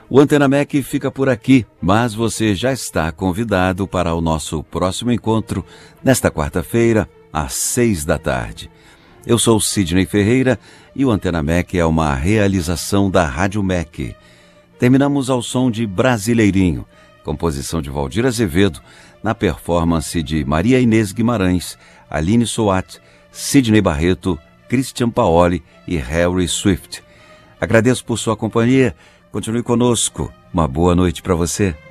O Antena MEC fica por aqui, mas você já está convidado para o nosso próximo encontro nesta quarta-feira, às 6h. Eu sou Sidney Ferreira e o Antena MEC é uma realização da Rádio MEC. Terminamos ao som de Brasileirinho, composição de Valdir Azevedo, na performance de Maria Inês Guimarães, Aline Soat, Sidney Barreto, Christian Paoli e Harry Swift. Agradeço por sua companhia. Continue conosco. Uma boa noite para você.